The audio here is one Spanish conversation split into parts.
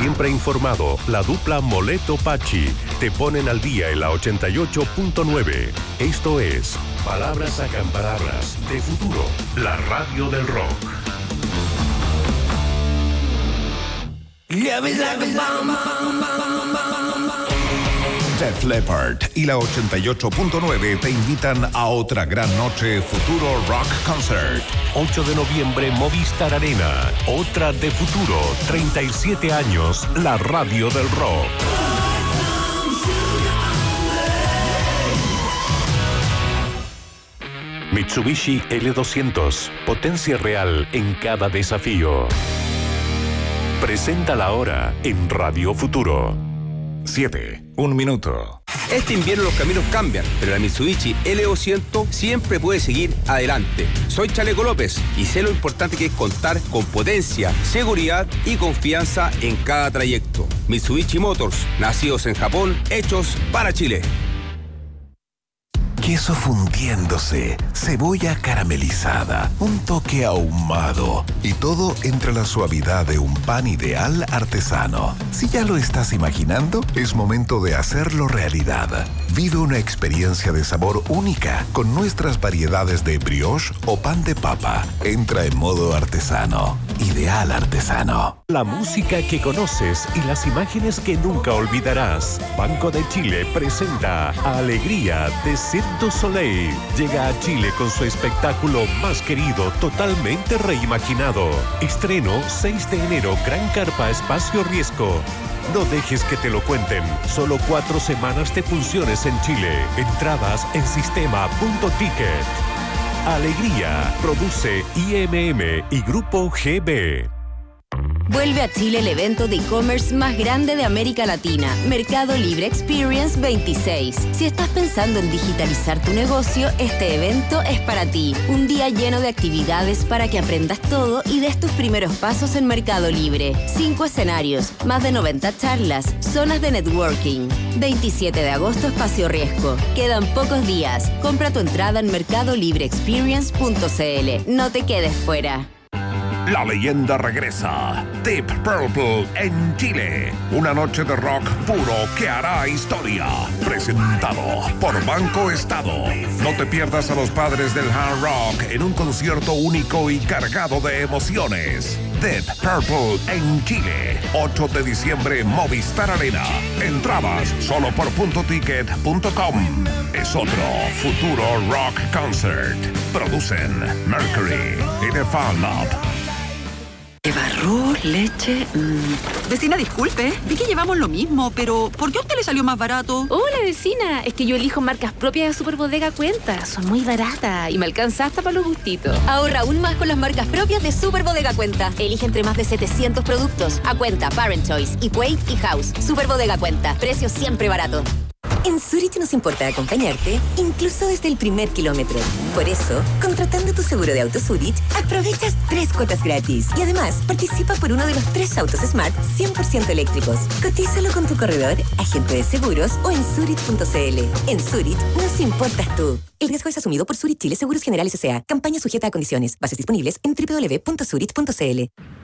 Siempre informado, la dupla Moleto-Pachi te ponen al día en la 88.9. Esto es Palabras Sacan Palabras de Futuro, la radio del rock. Def Leppard y la 88.9 te invitan a otra gran noche Futuro Rock Concert. 8 de noviembre, Movistar Arena. Otra de Futuro. 37 años, la radio del rock. Mitsubishi L200. Potencia real en cada desafío. Presenta la hora en Radio Futuro. 7:01. Este invierno los caminos cambian, pero la Mitsubishi L200 siempre puede seguir adelante. Soy Chaleco López y sé lo importante que es contar con potencia, seguridad y confianza en cada trayecto. Mitsubishi Motors, nacidos en Japón, hechos para Chile. Queso fundiéndose, cebolla caramelizada, un toque ahumado y todo entre la suavidad de un pan ideal artesano. Si ya lo estás imaginando, es momento de hacerlo realidad. Vive una experiencia de sabor única con nuestras variedades de brioche o pan de papa. Entra en modo artesano. Ideal artesano. La música que conoces y las imágenes que nunca olvidarás. Banco de Chile presenta Alegría de Cirque du Soleil. Llega a Chile con su espectáculo más querido, totalmente reimaginado. Estreno 6 de enero, Gran Carpa Espacio Riesgo. No dejes que te lo cuenten. Solo 4 semanas de funciones en Chile. Entradas en sistema.ticket. Alegría. Produce IMM y Grupo GB. Vuelve a Chile el evento de e-commerce más grande de América Latina, Mercado Libre Experience 26. Si estás pensando en digitalizar tu negocio, este evento es para ti. Un día lleno de actividades para que aprendas todo y des tus primeros pasos en Mercado Libre. 5 escenarios, más de 90 charlas, zonas de networking. 27 de agosto, Espacio Riesgo. Quedan pocos días. Compra tu entrada en mercadolibreexperience.cl. No te quedes fuera. La leyenda regresa. Deep Purple en Chile. Una noche de rock puro que hará historia. Presentado por Banco Estado. No te pierdas a los padres del hard rock en un concierto único y cargado de emociones. Deep Purple en Chile. 8 de diciembre, Movistar Arena. Entradas solo por .ticket.com. Es otro Futuro Rock Concert. Producen Mercury y The Fan Lab. Arroz, leche... Vecina, disculpe, vi que llevamos lo mismo, pero ¿por qué a usted le salió más barato? Hola, vecina, es que yo elijo marcas propias de Superbodega Cuenta. Son muy baratas y me alcanza hasta para los gustitos. Ahorra aún más con las marcas propias de Superbodega Cuenta. Elige entre más de 700 productos. A Cuenta, Parent Choice, Equate y House. Superbodega Cuenta, precios siempre baratos. En Zurich nos importa acompañarte, incluso desde el primer kilómetro. Por eso, contratando tu seguro de auto Zurich, aprovechas 3 cuotas gratis. Y además, participa por uno de los 3 autos Smart 100% eléctricos. Cotízalo con tu corredor, agente de seguros o en Zurich.cl. En Zurich, nos importas tú. El riesgo es asumido por Zurich Chile Seguros Generales S.A. Campaña sujeta a condiciones. Bases disponibles en www.zurich.cl.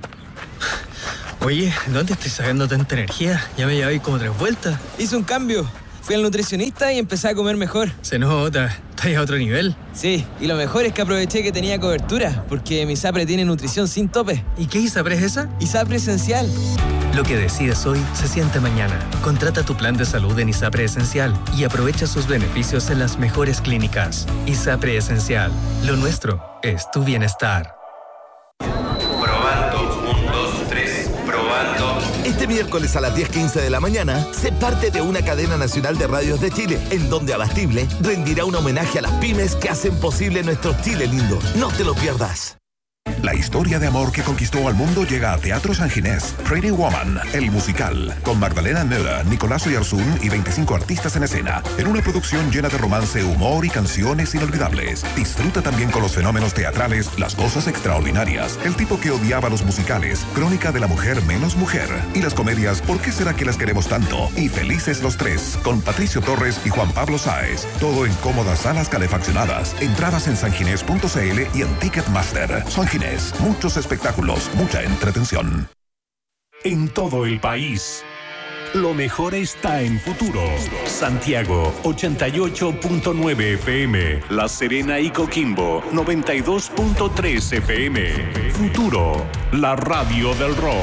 Oye, ¿dónde estoy sacando tanta energía? Ya me llevé como 3 vueltas. Hice un cambio. Fui al nutricionista y empecé a comer mejor. Se nota, estás a otro nivel. Sí, y lo mejor es que aproveché que tenía cobertura, porque mi ISAPRE tiene nutrición sin tope. ¿Y qué ISAPRE es esa? ISAPRE Esencial. Lo que decides hoy se siente mañana. Contrata tu plan de salud en ISAPRE Esencial y aprovecha sus beneficios en las mejores clínicas. ISAPRE Esencial. Lo nuestro es tu bienestar. Probando, 1, 2, 3, probando. Este miércoles a las 10:15 de la mañana, sé parte de una cadena nacional de radios de Chile, en donde Abastible rendirá un homenaje a las pymes que hacen posible nuestro Chile lindo. No te lo pierdas. La historia de amor que conquistó al mundo llega a Teatro San Ginés. Pretty Woman, el musical, con Magdalena Nera, Nicolás Oyarzún y 25 artistas en escena, en una producción llena de romance, humor y canciones inolvidables. Disfruta también con los fenómenos teatrales, las cosas extraordinarias, el tipo que odiaba los musicales, Crónica de la mujer menos mujer, y las comedias ¿Por qué será que las queremos tanto? Y Felices los tres, con Patricio Torres y Juan Pablo Sáez. Todo en cómodas salas calefaccionadas. Entradas en sanginés.cl y en Ticketmaster. San Ginés, muchos espectáculos, mucha entretención. en todo el país. Lo mejor está en Futuro. Santiago 88.9 FM. La Serena y Coquimbo 92.3 FM. Futuro, la radio del rock.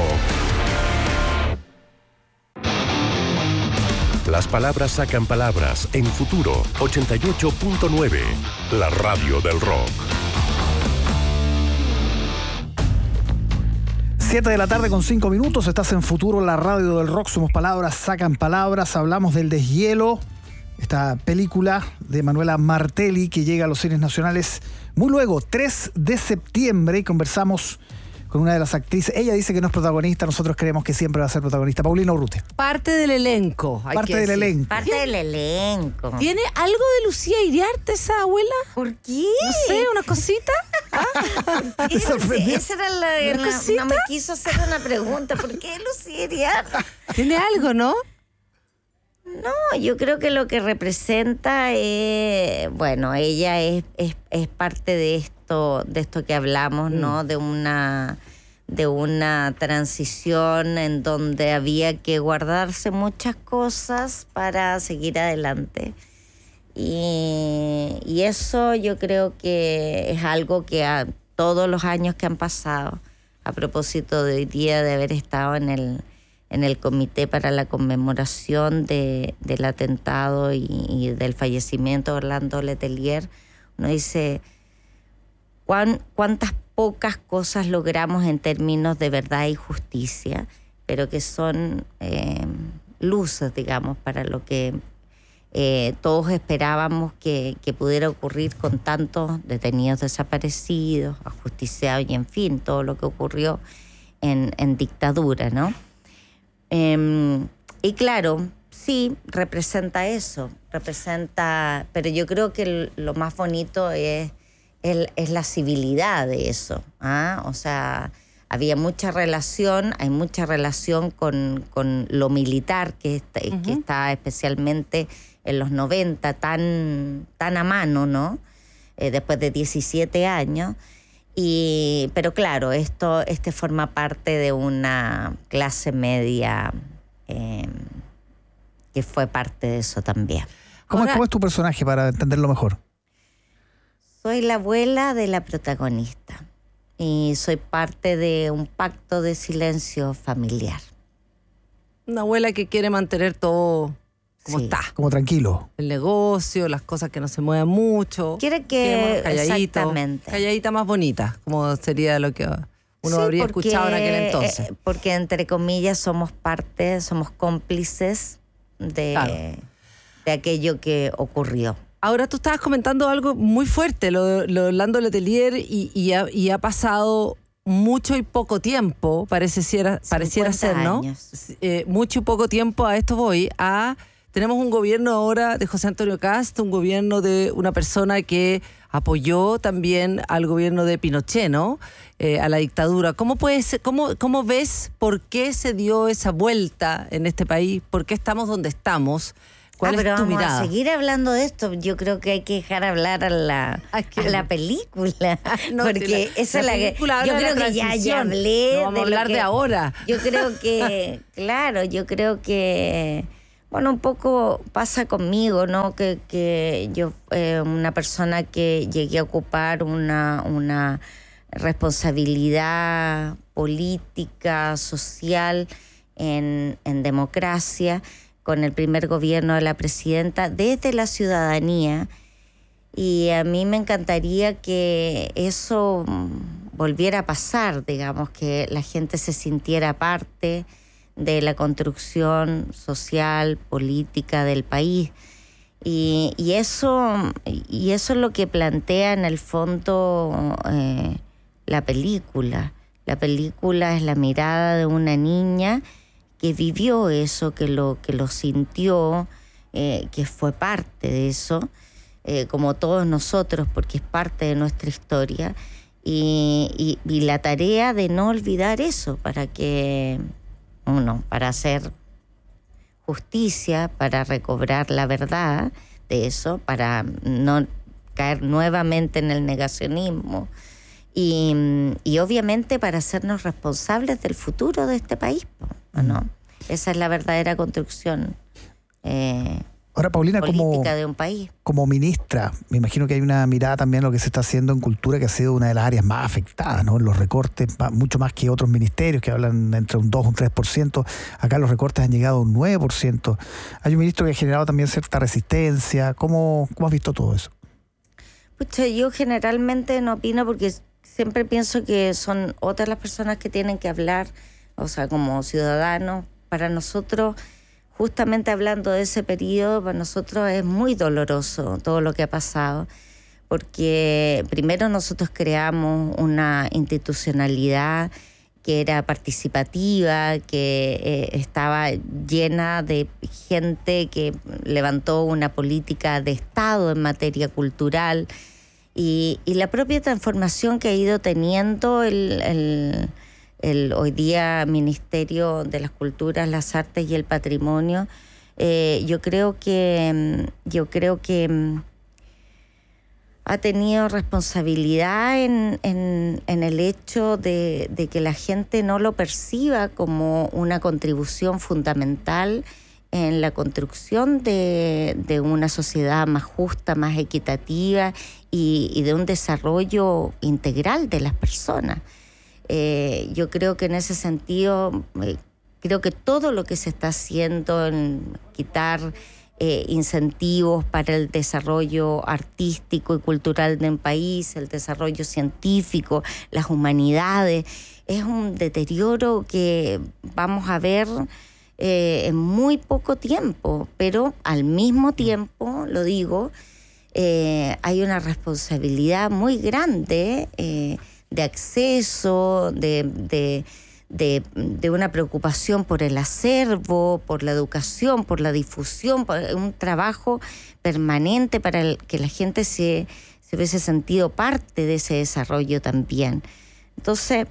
Las palabras sacan palabras en Futuro 88.9. La radio del rock. 7 de la tarde con 5 minutos, estás en Futuro, la radio del rock, somos palabras, sacan palabras, hablamos del Deshielo, esta película de Manuela Martelli que llega a los cines nacionales muy luego, 3 de septiembre, y conversamos con una de las actrices. Ella dice que no es protagonista, nosotros creemos que siempre va a ser protagonista. Paulina Urrutia. Parte del elenco. Parte del elenco. Parte del elenco. ¿Tiene algo de Lucía Iriarte esa abuela? ¿Por qué? No sé, una cosita. Esa era no me quiso hacer una pregunta. ¿Por qué Lucía Iriarte? Tiene algo, ¿no? No, yo creo que lo que representa, bueno, ella es parte de esto que hablamos, ¿no? De una transición en donde había que guardarse muchas cosas para seguir adelante. Y eso yo creo que es algo que a todos los años que han pasado, a propósito de hoy día de haber estado en el comité para la conmemoración del atentado y del fallecimiento de Orlando Letelier, uno dice cuántas pocas cosas logramos en términos de verdad y justicia, pero que son luces, digamos, para lo que todos esperábamos que pudiera ocurrir con tantos detenidos desaparecidos, ajusticiados y en fin, todo lo que ocurrió en dictadura, ¿no? Y claro, sí, representa eso, pero yo creo que lo más bonito es la civilidad de eso, ¿ah? O sea, hay mucha relación con lo militar que está especialmente en los 90 tan a mano, ¿no? Después de 17 años. Pero claro, este forma parte de una clase media que fue parte de eso también. ¿Cómo es tu personaje para entenderlo mejor? Soy la abuela de la protagonista y soy parte de un pacto de silencio familiar. Una abuela que quiere mantener todo como está. Como tranquilo. El negocio, las cosas que no se muevan mucho. Quiere que calladita, calladita más bonita, como sería lo que uno habría escuchado en aquel entonces. Porque entre comillas somos cómplices de aquello que ocurrió. Ahora tú estabas comentando algo muy fuerte, lo de Orlando Letelier, y ha pasado mucho y poco tiempo, pareciera ser, ¿no? Mucho y poco tiempo, a esto voy, tenemos un gobierno ahora de José Antonio Kast, un gobierno de una persona que apoyó también al gobierno de Pinochet, ¿no? A la dictadura. ¿Cómo ves por qué se dio esa vuelta en este país? ¿Por qué estamos donde estamos? ¿Cuál es tu mirada? Vamos a seguir hablando de esto. Yo creo que hay que dejar hablar a la película. No, porque esa es la película. Yo creo que ya hablé. No vamos a hablar de ahora. Yo creo que, claro, bueno, un poco pasa conmigo, ¿no? Que yo, una persona que llegué a ocupar una responsabilidad política, social, en democracia, con el primer gobierno de la presidenta, desde la ciudadanía. Y a mí me encantaría que eso volviera a pasar, digamos, que la gente se sintiera parte de la construcción social, política del país. Y eso es lo que plantea en el fondo la película. La película es la mirada de una niña que vivió eso, que lo sintió, que fue parte de eso, como todos nosotros, porque es parte de nuestra historia, y la tarea de no olvidar eso, para hacer justicia, para recobrar la verdad de eso, para no caer nuevamente en el negacionismo y obviamente para hacernos responsables del futuro de este país, ¿no? Esa es la verdadera construcción ahora, Paulina, política de un país. Como ministra, me imagino que hay una mirada también a lo que se está haciendo en cultura, que ha sido una de las áreas más afectadas, ¿no? Los recortes, mucho más que otros ministerios que hablan entre un 2 y un 3%. Acá los recortes han llegado a un 9%. Hay un ministro que ha generado también cierta resistencia. ¿Cómo has visto todo eso? Pucha, yo generalmente no opino porque siempre pienso que son otras las personas que tienen que hablar, o sea, como ciudadanos. Para nosotros, justamente hablando de ese periodo, para nosotros es muy doloroso todo lo que ha pasado, porque primero nosotros creamos una institucionalidad que era participativa, que estaba llena de gente que levantó una política de Estado en materia cultural, y la propia transformación que ha ido teniendo el hoy día Ministerio de las Culturas, las Artes y el Patrimonio. Yo creo que ha tenido responsabilidad en el hecho de que la gente no lo perciba como una contribución fundamental en la construcción de una sociedad más justa, más equitativa y de un desarrollo integral de las personas. Yo creo que en ese sentido, creo que todo lo que se está haciendo en quitar incentivos para el desarrollo artístico y cultural de un país, el desarrollo científico, las humanidades, es un deterioro que vamos a ver en muy poco tiempo, pero al mismo tiempo, lo digo, hay una responsabilidad muy grande de acceso, de una preocupación por el acervo, por la educación, por la difusión, por un trabajo permanente para que la gente se hubiese sentido parte de ese desarrollo también. Entonces,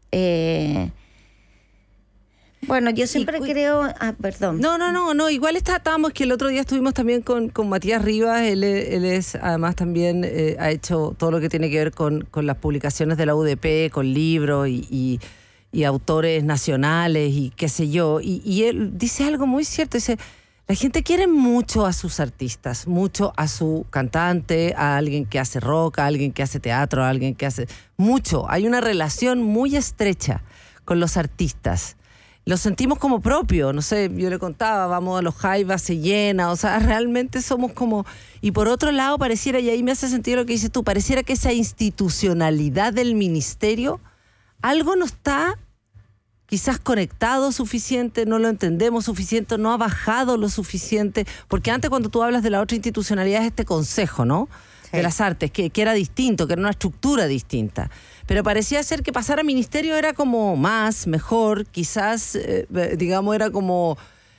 bueno, yo siempre creo... perdón. No, igual estábamos que el otro día estuvimos también con Matías Rivas, él es además también ha hecho todo lo que tiene que ver con las publicaciones de la UDP, con libros y autores nacionales y qué sé yo, y él dice algo muy cierto, dice, la gente quiere mucho a sus artistas, mucho a su cantante, a alguien que hace rock, a alguien que hace teatro, a alguien que hace... Mucho, hay una relación muy estrecha con los artistas. Lo sentimos como propio, no sé, yo le contaba, vamos a los Jaivas, se llena, o sea, realmente somos como... Y por otro lado, pareciera, y ahí me hace sentido lo que dices tú, pareciera que esa institucionalidad del ministerio, algo no está quizás conectado suficiente, no lo entendemos suficiente, no ha bajado lo suficiente, porque antes cuando tú hablas de la otra institucionalidad es este consejo, ¿no? Sí. De las artes, que era distinto, que era una estructura distinta. Pero parecía ser que pasar a ministerio era como más, mejor, quizás, digamos, era como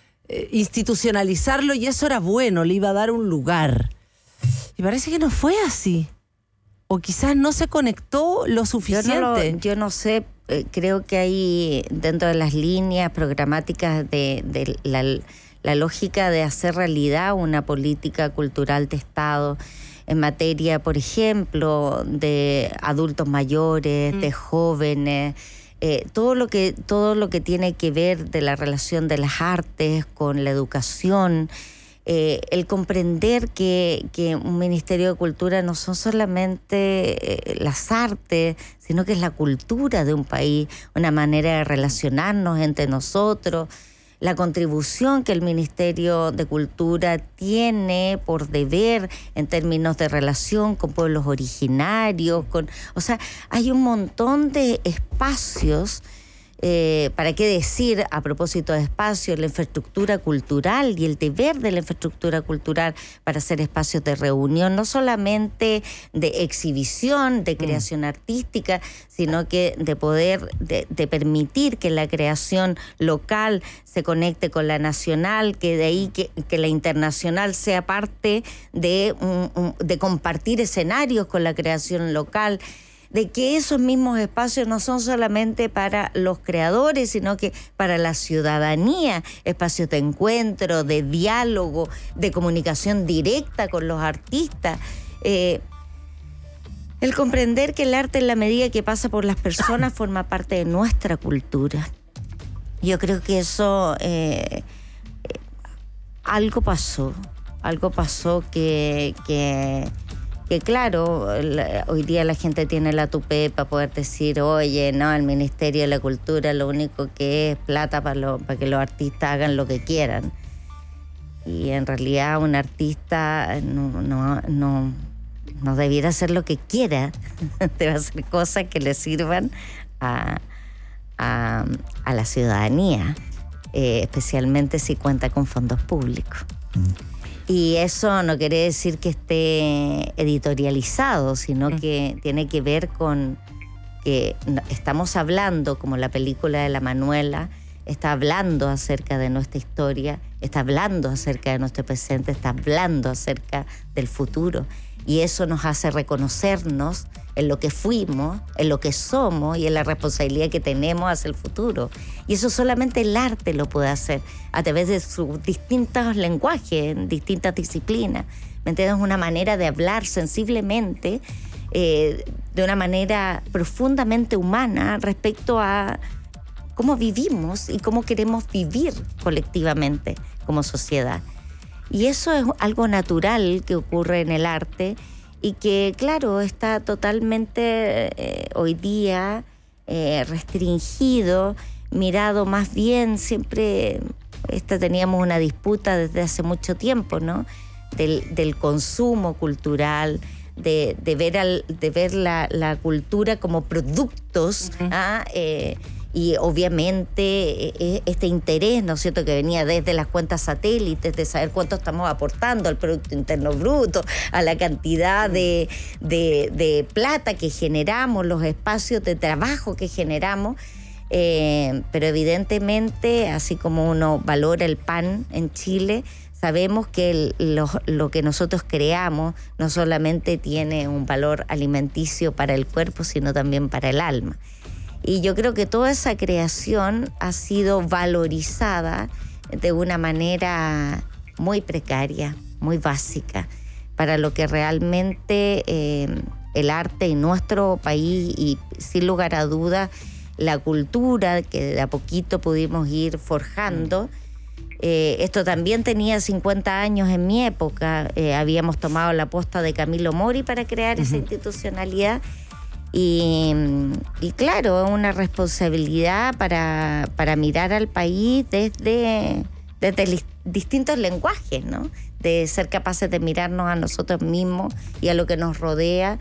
institucionalizarlo y eso era bueno, le iba a dar un lugar. Y parece que no fue así. O quizás no se conectó lo suficiente. Yo no sé, creo que hay dentro de las líneas programáticas de la lógica de hacer realidad una política cultural de Estado, en materia, por ejemplo, de adultos mayores, de jóvenes, todo lo que tiene que ver de la relación de las artes con la educación, el comprender que un Ministerio de Cultura no son solamente las artes, sino que es la cultura de un país, una manera de relacionarnos entre nosotros, la contribución que el Ministerio de Cultura tiene por deber en términos de relación con pueblos originarios, o sea, hay un montón de espacios, para qué decir, a propósito de espacios, la infraestructura cultural y el deber de la infraestructura cultural para hacer espacios de reunión, no solamente de exhibición, de creación artística, sino que de poder, de permitir que la creación local se conecte con la nacional, que de ahí que la internacional sea parte de compartir escenarios con la creación local, de que esos mismos espacios no son solamente para los creadores, sino que para la ciudadanía, espacios de encuentro, de diálogo, de comunicación directa con los artistas. El comprender que el arte, en la medida que pasa por las personas, forma parte de nuestra cultura. Yo creo que eso, algo pasó que claro, hoy día la gente tiene la tupé para poder decir, oye, no, el Ministerio de la Cultura lo único que es plata para que los artistas hagan lo que quieran. Y en realidad un artista no debiera hacer lo que quiera, debe hacer cosas que le sirvan a la ciudadanía, especialmente si cuenta con fondos públicos. Y eso no quiere decir que esté editorializado, sino que tiene que ver con que estamos hablando, como la película de la Manuela, está hablando acerca de nuestra historia, está hablando acerca de nuestro presente, está hablando acerca del futuro. Y eso nos hace reconocernos en lo que fuimos, en lo que somos y en la responsabilidad que tenemos hacia el futuro. Y eso solamente el arte lo puede hacer a través de sus distintos lenguajes, en distintas disciplinas. ¿Me entiendes? Una manera de hablar sensiblemente, de una manera profundamente humana respecto a cómo vivimos y cómo queremos vivir colectivamente como sociedad. Y eso es algo natural que ocurre en el arte y que, claro, está totalmente hoy día restringido, mirado más bien, siempre teníamos una disputa desde hace mucho tiempo, ¿no? Del consumo cultural, de ver la cultura como productos, y obviamente este interés, ¿no es cierto?, que venía desde las cuentas satélites, de saber cuánto estamos aportando al Producto Interno Bruto, a la cantidad de plata que generamos, los espacios de trabajo que generamos, pero evidentemente, así como uno valora el pan en Chile, sabemos que lo que nosotros creamos no solamente tiene un valor alimenticio para el cuerpo, sino también para el alma. Y yo creo que toda esa creación ha sido valorizada de una manera muy precaria, muy básica, para lo que realmente el arte en nuestro país y, sin lugar a dudas, la cultura que de a poquito pudimos ir forjando. Esto también tenía 50 años en mi época. Habíamos tomado la posta de Camilo Mori para crear esa institucionalidad. Y claro, una responsabilidad para mirar al país desde distintos lenguajes, ¿no? De ser capaces de mirarnos a nosotros mismos y a lo que nos rodea,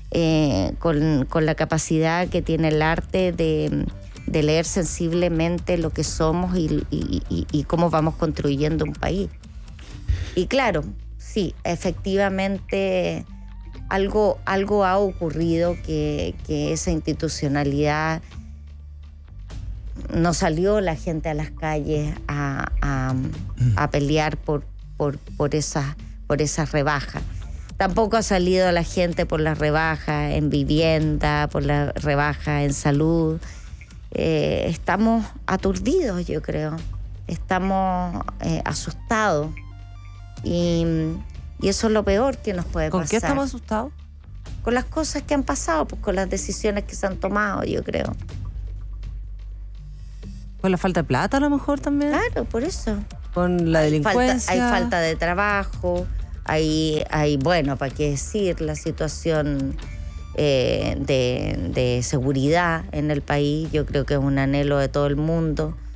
con la capacidad que tiene el arte de leer sensiblemente lo que somos y cómo vamos construyendo un país. Y claro, sí, efectivamente algo ha ocurrido que esa institucionalidad no salió la gente a las calles a pelear por esas rebajas. Tampoco ha salido la gente por las rebajas en vivienda, por las rebajas en salud. Estamos aturdidos, yo creo. Estamos asustados. Y eso es lo peor que nos puede pasar. ¿Con qué estamos asustados? Con las cosas que han pasado, pues con las decisiones que se han tomado, yo creo. ¿Con la falta de plata a lo mejor también? Claro, por eso. Con la delincuencia. Hay falta de trabajo, hay bueno, para qué decir, la situación de seguridad en el país. Yo creo que es un anhelo de todo el mundo.